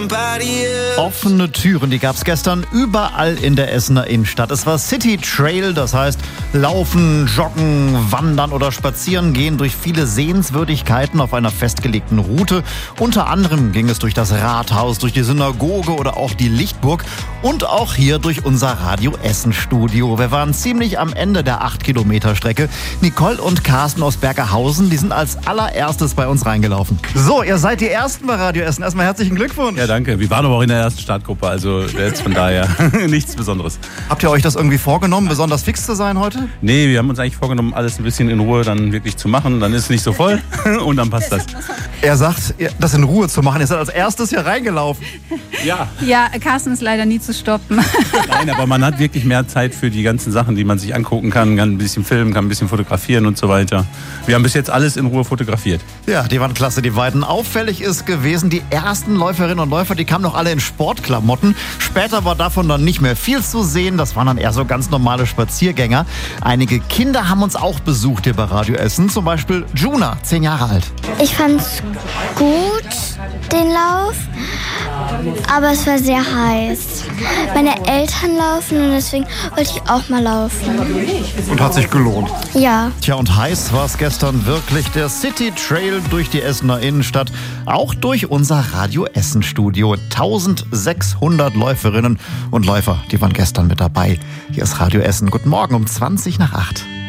Offene Türen, die gab es gestern überall in der Essener Innenstadt. Es war City Trail, das heißt laufen, joggen, wandern oder spazieren gehen durch viele Sehenswürdigkeiten auf einer festgelegten Route. Unter anderem ging es durch das Rathaus, durch die Synagoge oder auch die Lichtburg und auch hier durch unser Radio Essen Studio. Wir waren ziemlich am Ende der 8-Kilometer-Strecke. Nicole und Carsten aus Bergerhausen, die sind als allererstes bei uns reingelaufen. So, ihr seid die Ersten bei Radio Essen. Erstmal herzlichen Glückwunsch. Ja, danke. Wir waren aber auch in der ersten Startgruppe, also jetzt von daher nichts Besonderes. Habt ihr euch das irgendwie vorgenommen, besonders fix zu sein heute? Nee, wir haben uns eigentlich vorgenommen, alles ein bisschen in Ruhe dann wirklich zu machen. Dann ist es nicht so voll und dann passt das. Er sagt, das in Ruhe zu machen. Ihr seid als erstes hier reingelaufen. Ja, Carsten ist leider nie zu stoppen. Nein, aber man hat wirklich mehr Zeit für die ganzen Sachen, die man sich angucken kann ein bisschen filmen, kann ein bisschen fotografieren und so weiter. Wir haben bis jetzt alles in Ruhe fotografiert. Ja, die waren klasse, die beiden. Auffällig ist gewesen, die ersten Läuferinnen und Läufer, die kamen noch alle in Sportklamotten. Später war davon dann nicht mehr viel zu sehen. Das waren dann eher so ganz normale Spaziergänger. Einige Kinder haben uns auch besucht hier bei Radio Essen. Zum Beispiel Juna, 10 Jahre alt. Ich fand's gut, den Lauf, aber es war sehr heiß. Meine Eltern laufen und deswegen wollte ich auch mal laufen. Und hat sich gelohnt. Ja. Tja, und heiß war es gestern wirklich. Der City Trail durch die Essener Innenstadt, auch durch unser Radio Essen Studio. 1600 Läuferinnen und Läufer, die waren gestern mit dabei. Hier ist Radio Essen. Guten Morgen um 20 nach 8.